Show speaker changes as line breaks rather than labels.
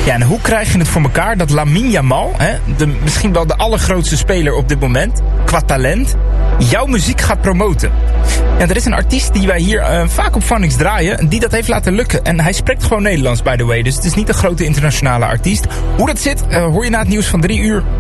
Ja, en hoe krijg je het voor elkaar dat Lamine Yamal, misschien wel de allergrootste speler op dit moment, qua talent, jouw muziek gaat promoten? Ja, er is een artiest die wij hier vaak op Phonics draaien, die dat heeft laten lukken. En hij spreekt gewoon Nederlands, by the way. Dus het is niet een grote internationale artiest. Hoe dat zit, hoor je na het nieuws van 3 uur.